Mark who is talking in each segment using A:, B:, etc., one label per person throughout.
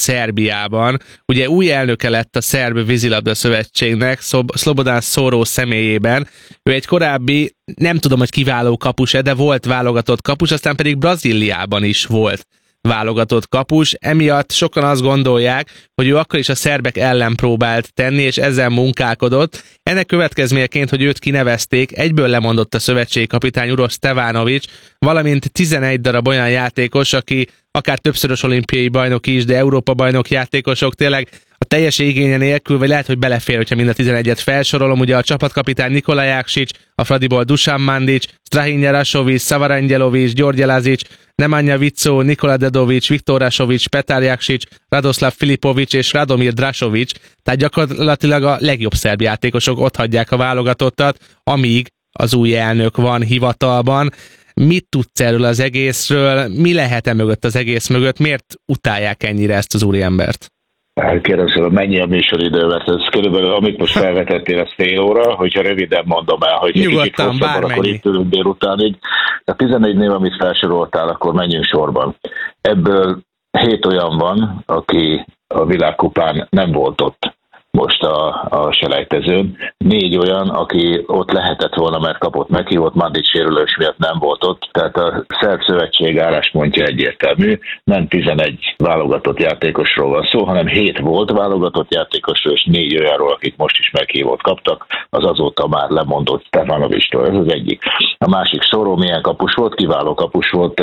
A: Szerbiában. Ugye új elnöke lett a Szerb Vízilabda Szövetségnek, Slobodan Szóró személyében. Ő egy korábbi, nem tudom, hogy kiváló kapus-e, de volt válogatott kapus, aztán pedig Brazíliában is volt válogatott kapus. Emiatt sokan azt gondolják, hogy ő akkor is a szerbek ellen próbált tenni, és ezzel munkálkodott. Ennek következményeként, hogy őt kinevezték, egyből lemondott a szövetségkapitány Uroš Stevanović, valamint 11 darab olyan játékos, aki akár többszörös olimpiai bajnok is, de Európa-bajnok játékosok, tényleg a teljes igénye nélkül, vagy lehet, hogy belefér, hogyha mind a 11-et felsorolom, ugye a csapatkapitány Nikola Jakšić, a Fradiból Dusan Mandić, Strahinja Rašović, Sava Rangelović, Đorđe Lazić, Nemanja Vicó, Nikola Dedović, Viktor Rašović, Petar Jakšić, Radoslav Filipović és Radomir Drašović, tehát gyakorlatilag a legjobb szerb játékosok ott hagyják a válogatottat, amíg az új elnök van hivatalban. Mit tudsz erről az egészről? Mi lehet mögött az egész mögött? Miért utálják ennyire ezt az úriembert?
B: Kérem szépen, mennyi a műsoridő, mert ez körülbelül, amit most felvetettél, ez fél óra, hogyha röviden mondom el, hogy
A: nyugodtan, bármennyi. Akkor
B: itt ülünk délutánig. A 14 név, amit felsoroltál, akkor menjünk sorban. Ebből 7 olyan van, aki a világkupán nem volt ott most a selejtezőn. 4 olyan, aki ott lehetett volna, mert kapott meghívót, Mandić sérülés miatt nem volt ott. Tehát a Szerb Szövetség álláspontja egyértelmű. Nem 11 válogatott játékosról van szó, hanem 7 volt válogatott játékosról, és 4 olyanról, akik most is meghívót kaptak, az azóta már lemondott Stevanovićtól. Ez az egyik. A másik Szóró milyen kapus volt, kiváló kapus volt,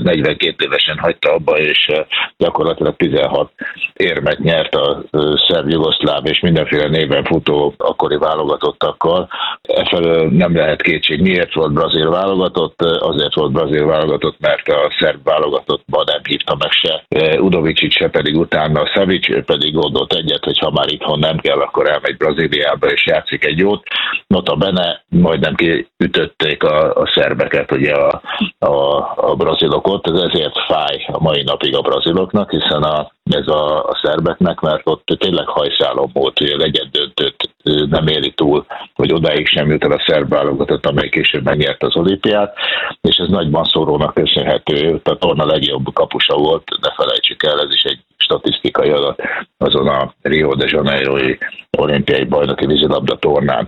B: 42 évesen hagyta abba, és gyakorlatilag 16 érmet nyert a szerb-jugoszláv és mindenféle néven futó akkori válogatottakkal. Efelől nem lehet kétség. Miért volt brazil válogatott? Azért volt brazil válogatott, mert a szerb válogatottban nem hívta meg se Udovicsit, se pedig utána Savić, ő pedig gondolt egyet, hogy ha már itthon nem kell, akkor elmegy Brazíliába és játszik egy jót. Nota bene, majdnem kiütötték a szerbeket, ugye a brazilok ott, ez ezért fáj a mai napig a braziloknak, hiszen ez a szerbeknek, mert ott tényleg hajszálom volt, hogy az egyedöntőt nem éli túl, hogy odáig sem jut el a szerb válogatott, amely később megnyert az olimpiát, és ez nagyban Szórónak köszönhető, a torna legjobb kapusa volt, ne felejtsük el, ez is egy statisztikai adat azon a Rio de Janeiro-i olimpiai bajnoki vízilabda tornán.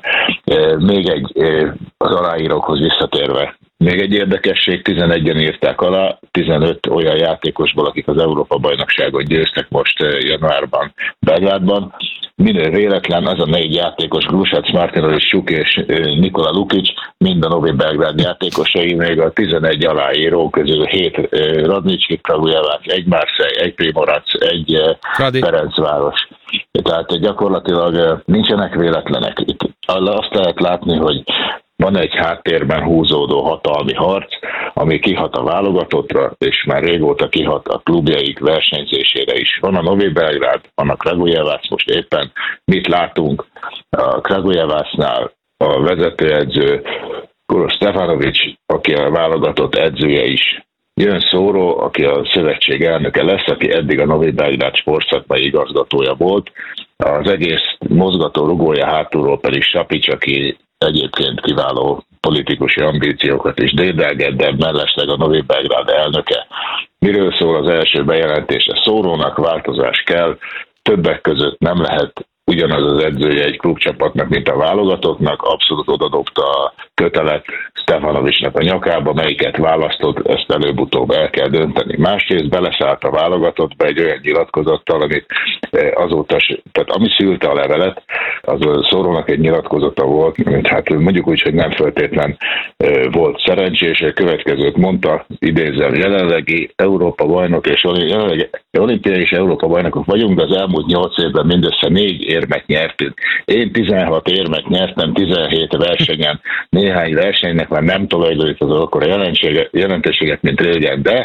B: Még egy az aláírókhoz visszatérve, még egy érdekesség, 11-en írták alá, 15 olyan játékosból, akik az Európa-bajnokságot győztek most januárban Belgrádban. Minő véletlen, az a 4 játékos, Glusac, Martinović, Csuk és Nikola Lukic, mind a Novi Belgrád játékosai, még a 11 aláíró közül 7 Radnički, Kragujevac, 1 Marseille, 1 Primorac, 1 Ferencváros. Tehát gyakorlatilag nincsenek véletlenek. Itt azt lehet látni, hogy van egy háttérben húzódó hatalmi harc, ami kihat a válogatottra, és már régóta kihat a klubjaik versenyzésére is. Van a Novi Belgrád, van a Kragujevac, most éppen mit látunk a Kragujevacnál, a vezetőedző Uroš Stevanović, aki a válogatott edzője is. Jön Szóró, aki a szövetség elnöke lesz, aki eddig a Novi Belgrád sportszakmai igazgatója volt. Az egész mozgató rugója hátulról pedig Šapić, aki egyébként kiváló politikusi ambíciókat is dédelget, de mellesleg a Novi Belgrád elnöke. Miről szól az első bejelentése? Szórónak változás kell, többek között nem lehet ugyanaz az edzője egy klubcsapatnak, mint a válogatottnak, abszolút odadobta a kötelet Stevanovićnak a nyakába, melyiket választott, ezt előbb-utóbb el kell dönteni. Másrészt beleszállt a válogatottba egy olyan nyilatkozattal, amit azóta, tehát ami szülte a levelet, az Szórónak egy nyilatkozata volt, hát mondjuk úgy, hogy nem feltétlen volt szerencsés, a következőt mondta, idézem, jelenlegi Európa bajnok és olimpiai és Európa bajnokok vagyunk, de az elmúlt 8 évben mindössze 4 érmet nyertünk. Én 16 érmet nyertem 17 versenyen, néhány versenynek már nem tulajdonít az akkor a jelentőséget, mint régen, de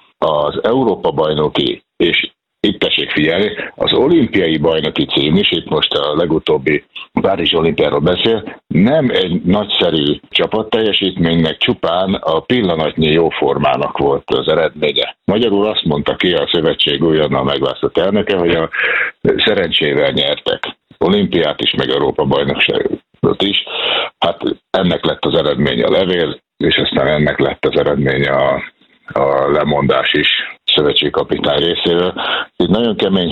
B: az Európa bajnoki, és itt tessék figyelni, az olimpiai bajnoki cím is, itt most a legutóbbi Párizsi olimpiáról beszél, nem egy nagyszerű csapatteljesítménynek, csupán a pillanatnyi jó formának volt az eredménye. Magyarul azt mondta ki a szövetség újonnan megválasztott elnöke, hogy a szerencsével nyertek olimpiát is, meg Európa bajnokságot is. Hát ennek lett az eredménye a levél, és aztán ennek lett az eredménye a lemondás is szövetségkapitány részéről. Itt nagyon kemény